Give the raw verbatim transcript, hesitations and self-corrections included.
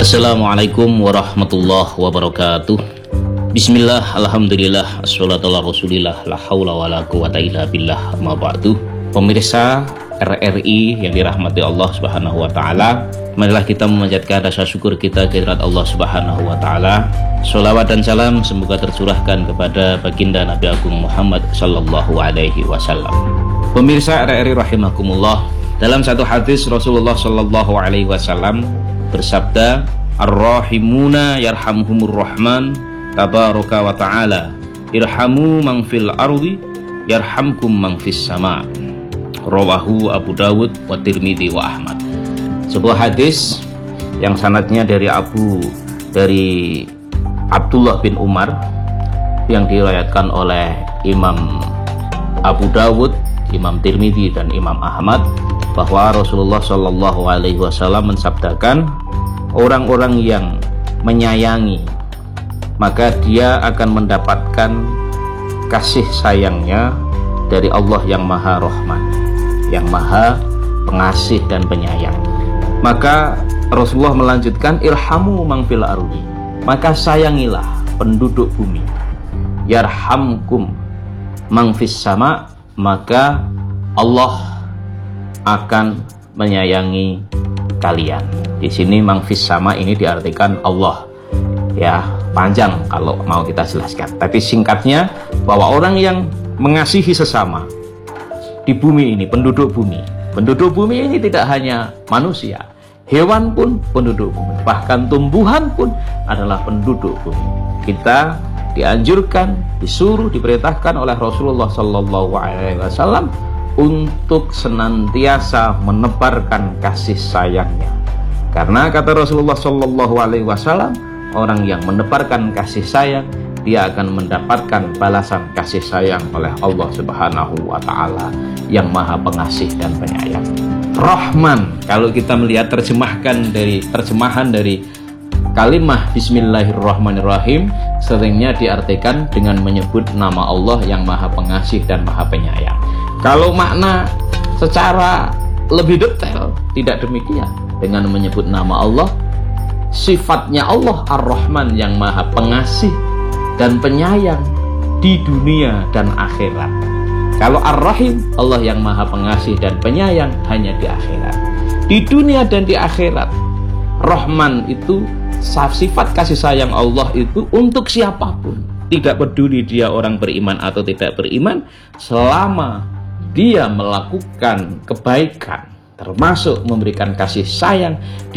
Assalamualaikum warahmatullahi wabarakatuh. Bismillah, alhamdulillah, assalatu ala rasulillah, la hawla wa la quwata illa billah, amma ba'du. Pemirsa R R I yang dirahmati Allah subhanahu wa ta'ala, marilah kita memanjatkan rasa syukur kita kehadirat Allah subhanahu wa ta'ala. Sholawat dan salam semoga tercurahkan kepada baginda Nabi Agung Muhammad sallallahu alaihi wasallam. Pemirsa R R I rahimakumullah, dalam satu hadis Rasulullah sallallahu alaihi wasallam bersabda, ar-rahimuna yarhamhumur rahman tabaraka wa ta'ala, irhamu man fil ardi yarhamkum man fis sama. Rawahu Abu Dawud wa Tirmidzi wa Ahmad. Sebuah hadis yang sanadnya dari Abu dari Abdullah bin Umar, yang diriwayatkan oleh Imam Abu Dawud, Imam Tirmidzi dan Imam Ahmad, bahwa Rasulullah Shallallahu Alaihi Wasallam mensabdakan, orang-orang yang menyayangi maka dia akan mendapatkan kasih sayangnya dari Allah yang Maha Rahman, yang Maha Pengasih dan Penyayang. Maka Rasulullah melanjutkan, irhamu man fil ardi, maka sayangilah penduduk bumi, yarhamkum man fis sama, maka Allah akan menyayangi kalian. Di sini mangfis sama ini diartikan Allah, ya, panjang kalau mau kita jelaskan, tapi singkatnya bahwa orang yang mengasihi sesama di bumi ini, penduduk bumi penduduk bumi ini tidak hanya manusia, hewan pun penduduk bumi, bahkan tumbuhan pun adalah penduduk bumi. Kita dianjurkan, disuruh, diperintahkan oleh Rasulullah Shallallahu Alaihi Wasallam untuk senantiasa menebarkan kasih sayangnya, karena kata Rasulullah Shallallahu Alaihi Wasallam, orang yang menebarkan kasih sayang dia akan mendapatkan balasan kasih sayang oleh Allah Subhanahu wa Ta'ala yang Maha Pengasih dan Penyayang. Rahman, kalau kita melihat terjemahkan dari terjemahan dari kalimah Bismillahirrahmanirrahim, seringnya diartikan dengan menyebut nama Allah yang Maha Pengasih dan Maha Penyayang. Kalau makna secara lebih detail tidak demikian, dengan menyebut nama Allah, sifatnya Allah Ar-Rahman yang Maha Pengasih dan Penyayang di dunia dan akhirat. Kalau Ar-Rahim, Allah yang Maha Pengasih dan Penyayang hanya di akhirat. Di dunia dan di akhirat, Rahman itu sifat kasih sayang Allah itu untuk siapapun, tidak peduli dia orang beriman atau tidak beriman, selama dia melakukan kebaikan, termasuk memberikan kasih sayang